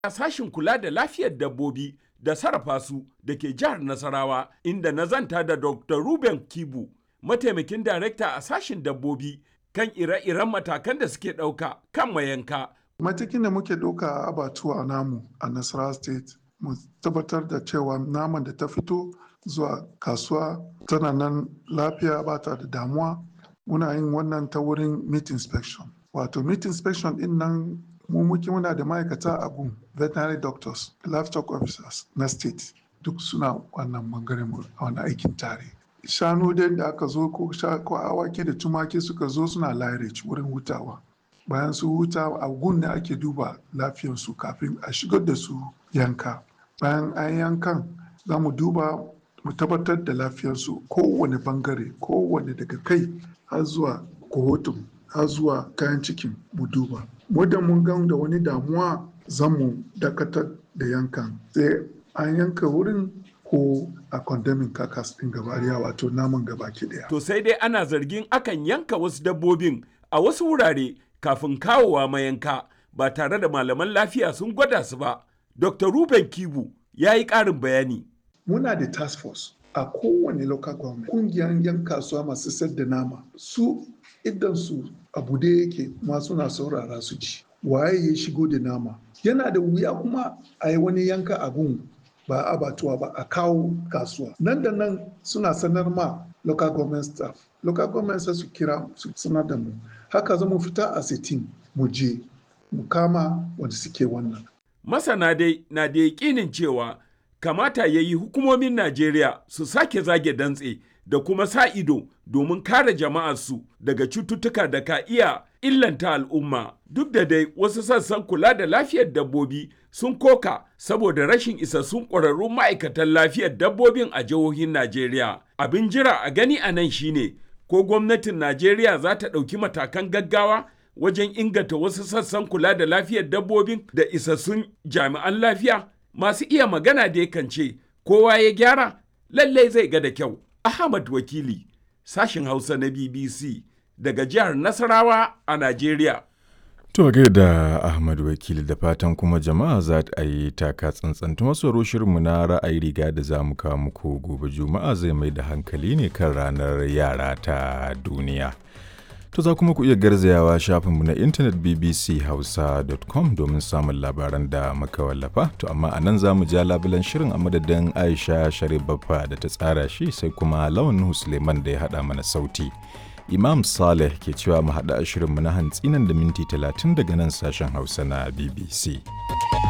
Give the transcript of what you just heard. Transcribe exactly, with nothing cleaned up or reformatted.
a sashin kula da lafiyar dabbobi da sarrafa su da ke jihar Nasarawa, inda na zanta da Doctor Ruben Kibu, mataimakin darekta a sashin dabbobi, kan ire-iren matakan da suke ɗauka kan mayanka. Matakin da muke ɗauka a abatuwa namu a Nasarawa State, mu tabbatar da cewa naman da ta fito zuwa kasuwa tana nan lafiya, ba ta da damuwa. Muna yin wannan ta wurin meat inspection. Wato meat inspection din nan mu muke muna da ma'aikata a gun, veterinary doctors, livestock officers na state, duk suna wannan bangaren a wani aikin tare. Shanu dai da aka zo ko awaki da tumaki suka zo suna lairage wurin hutawa. Bayan su huta a gun ne ake duba lafiyarsu kafin a shigar da su yanka. Bayan an yankan za mu duba mu tabbatar da lafiyarsu kowane bangare, kowane daga kai har zuwa kohotun har zuwa kayan cikin mu duba. Muddin mun gan da wani damuwa za mu dakatar da yankan, sai an yanka wurin ko a condemning carcass din gabariya, wato naman gabaki daya. To sai dai ana zargin akan yanka wasu dabbobin a wasu wurare kafin kawowa mayanka ba tare da malaman lafiya sun gwada su ba. Doctor Ruben Kibu ya yi ƙarin bayani. Muna da task force a kowane local government. Kungiyar yan kasuwa masu sayar da nama, su idan su abu da yake ma suna saurara su ci. Waye ya shigo da nama? Yana da wuya kuma a yi wani yanka abun ba abatuwa ba a kawo kasuwa. Nan da nan suna sanar ma local government staff. Local government sai su kira su sanar da mu. Haka za mu fita a sitin mu je mu kama wanda suke wannan. Masana dai na da yaƙinin cewa kamata ya yi hukumomin Najeriya su sake zage dantse da kuma sa ido domin kare jama'arsu daga cututtuka da ka iya illanta al'umma. Duk da dai wasu sassan kula da lafiyar dabbobi sun koka saboda rashin isassun ƙwararrun ma'aikatan lafiyar dabbobin a jihohin Najeriya. Abin jira a gani a nan shine ko gwamnatin Najeriya za ta ɗauki matakan gaggawa wajen inganta wasu sassan kula da lafiyar dabbobin da isassun jami'an lafiya. Masu iya magana da yakan ce kowa ya gyara lallai zai ga da kyau. Ahmad Wakili, sashin Hausa na B B C daga jihar Nasarawa a Najeriya. To da Ahmad Wakili, da fatan kuma jama'a za ta yi taka tsantsan. Masu shirinmu na ra'ayi riga da za mu kawo muku gobe Juma'a zai mai da hankali ne kan ranar yara ta duniya. To za kuma ku iya garzayawa shafinmu na intanet b b c hausa dot com domin samun labaran da muka wallafa. To amma a nan za mu ja labulan shirin a madadin Aisha Sharif Baffa da ta tsara shi, sai kuma Lawan Nuhu Suleiman da ya haɗa mana sauti. Imam Saleh ke cewa mu haɗa a shirinmu na hantsi nan da minti talatin daga nan sashen Hausa na B B C.